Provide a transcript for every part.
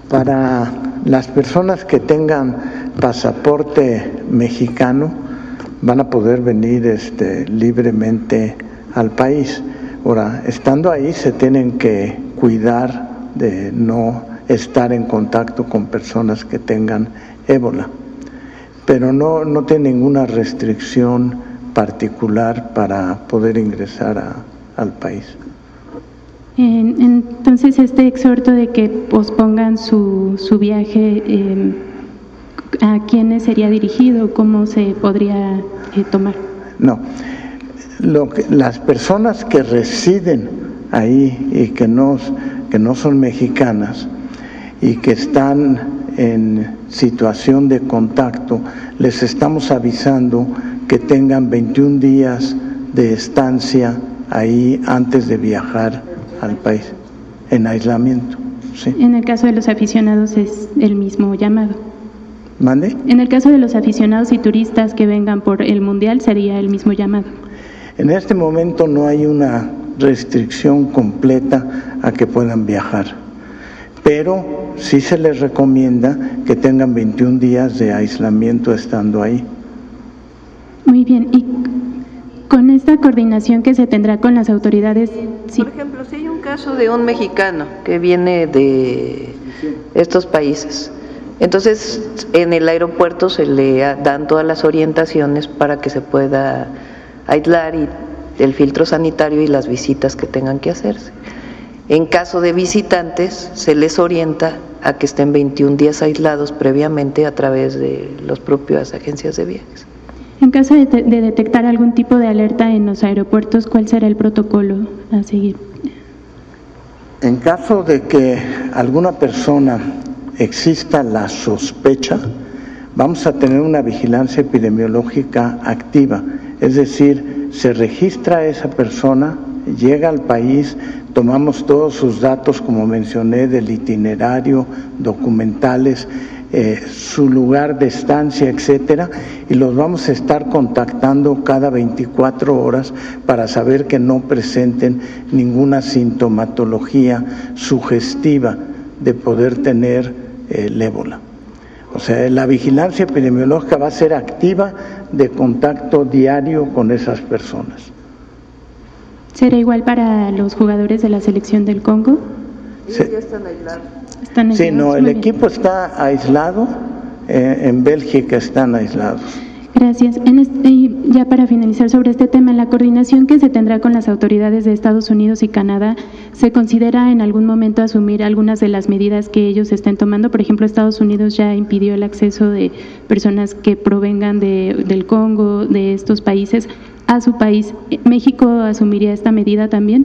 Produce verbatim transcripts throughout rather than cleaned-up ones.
Para las personas que tengan pasaporte mexicano, van a poder venir este, libremente al país. Ahora, estando ahí se tienen que cuidar de no estar en contacto con personas que tengan ébola, pero no, no tiene ninguna restricción particular para poder ingresar a, al país. Entonces, este exhorto de que pospongan su, su viaje, eh, ¿a quiénes sería dirigido? ¿Cómo se podría eh, tomar? No, lo que, las personas que residen ahí y que no, que no son mexicanas y que están en situación de contacto, les estamos avisando que tengan veintiún días de estancia ahí antes de viajar al país, en aislamiento. Sí. En el caso de los aficionados es el mismo llamado. ¿Mande? En el caso de los aficionados y turistas que vengan por el Mundial sería el mismo llamado. En este momento no hay una restricción completa a que puedan viajar, pero sí se les recomienda que tengan veintiún días de aislamiento estando ahí. Muy bien, y con esta coordinación que se tendrá con las autoridades… Sí. Por ejemplo, si hay un caso de un mexicano que viene de estos países, entonces en el aeropuerto se le dan todas las orientaciones para que se pueda aislar y el filtro sanitario y las visitas que tengan que hacerse. En caso de visitantes, se les orienta a que estén veintiún días aislados previamente a través de las propias agencias de viajes. En caso de, de detectar algún tipo de alerta en los aeropuertos, ¿cuál será el protocolo a seguir? En caso de que alguna persona exista la sospecha, vamos a tener una vigilancia epidemiológica activa, es decir, se registra a esa persona, llega al país, tomamos todos sus datos, como mencioné, del itinerario, documentales, Eh, su lugar de estancia, etcétera, y los vamos a estar contactando cada veinticuatro horas para saber que no presenten ninguna sintomatología sugestiva de poder tener eh, el ébola. O sea, la vigilancia epidemiológica va a ser activa, de contacto diario con esas personas. ¿Será igual para los jugadores de la selección del Congo? Sí, ya están aislados. ¿Están sí, no, el Muy equipo bien. está aislado, eh, en Bélgica están aislados. Gracias. En este, y ya para finalizar sobre este tema, en la coordinación que se tendrá con las autoridades de Estados Unidos y Canadá, ¿se considera en algún momento asumir algunas de las medidas que ellos estén tomando? Por ejemplo, Estados Unidos ya impidió el acceso de personas que provengan de, del Congo, de estos países, a su país. ¿México asumiría esta medida también?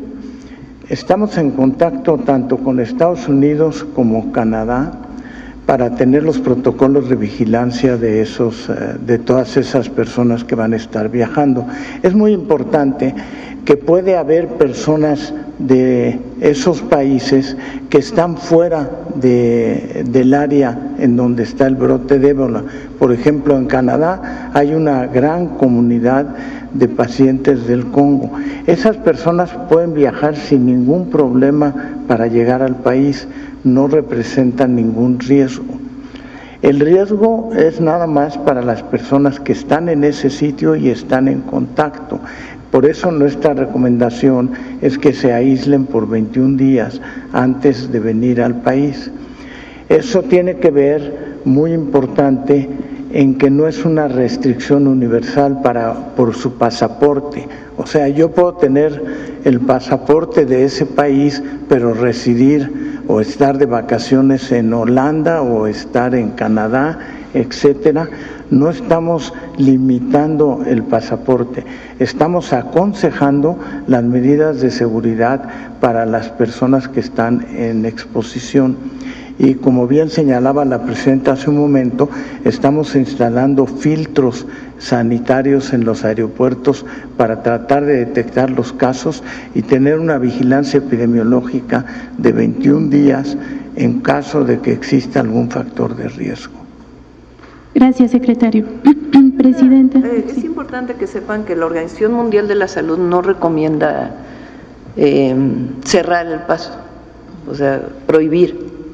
Estamos en contacto tanto con Estados Unidos como Canadá para tener los protocolos de vigilancia de esos, de todas esas personas que van a estar viajando. Es muy importante que puede haber personas de esos países que están fuera de, del área en donde está el brote de ébola. Por ejemplo, en Canadá hay una gran comunidad de pacientes del Congo. Esas personas pueden viajar sin ningún problema para llegar al país, no representan ningún riesgo. El riesgo es nada más para las personas que están en ese sitio y están en contacto. Por eso nuestra recomendación es que se aíslen por veintiún días antes de venir al país. Eso tiene que ver, muy importante, en que no es una restricción universal para, por su pasaporte. O sea, yo puedo tener el pasaporte de ese país, pero residir o estar de vacaciones en Holanda o estar en Canadá, etcétera. No estamos limitando el pasaporte, estamos aconsejando las medidas de seguridad para las personas que están en exposición. Y como bien señalaba la presidenta hace un momento, estamos instalando filtros sanitarios en los aeropuertos para tratar de detectar los casos y tener una vigilancia epidemiológica de veintiún días en caso de que exista algún factor de riesgo. Gracias, secretario. Presidenta. Eh, es importante que sepan que la Organización Mundial de la Salud no recomienda eh, cerrar el paso, o sea, prohibir.